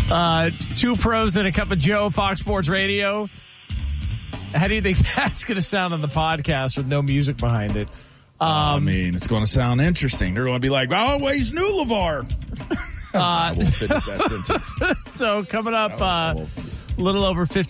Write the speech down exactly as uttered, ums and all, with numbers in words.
Uh, two pros and a cup of Joe, Fox Sports Radio. How do you think that's going to sound on the podcast with no music behind it? Um, I mean, it's going to sound interesting. They're going to be like, I always knew LeVar. Uh, I won't finish that sentence. So coming up, uh, a little over fifty